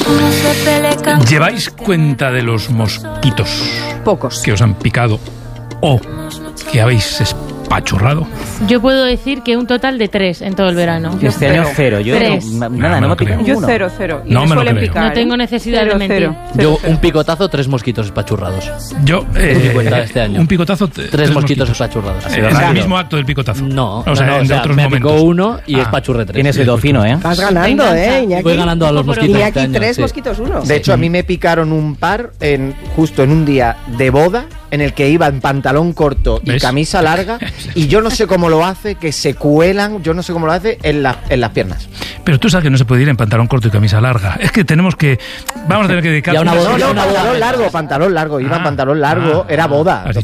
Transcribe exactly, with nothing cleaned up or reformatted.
¿Lleváis cuenta de los mosquitos? Pocos. Que os han picado o que habéis espachurrado. Yo puedo decir que un total de tres en todo el verano. Yo este año cero. Yo Tres. no, No, nada, no no, lo me pica creo. Yo ninguno. cero, cero. Y No me me lo suelen creo. picar, No tengo ¿eh? necesidad Cero, de mentir. cero, cero, Yo cero. un picotazo, tres mosquitos espachurrados. Yo, eh, Mi cuenta de este año. un picotazo, t- Tres mosquitos espachurrados. Eh, en el mismo acto del picotazo. No, o sea, no, no, en o sea, otros me momentos. picó uno y Ah. espachurré tres. Tienes oído fino, ¿eh? Vas ganando, Venganza. ¿eh, Iñaki? Voy ganando a los Poco, pero mosquitos Iñaki, este año, tres sí. mosquitos, uno. De hecho, a mí me picaron un par en, justo en un día de boda en el que iba en pantalón corto y ¿Ves? camisa larga y yo no sé cómo lo hace, que se cuelan, yo no sé cómo lo hace en, la- en las piernas. Pero tú sabes que no se puede ir en pantalón corto y camisa larga. Es que tenemos que... Vamos a tener que dedicar... Y a una unas- boda- No, no, una boda pantalón menos. largo, pantalón largo, iba en Ah, pantalón largo, ah, era boda. has dicho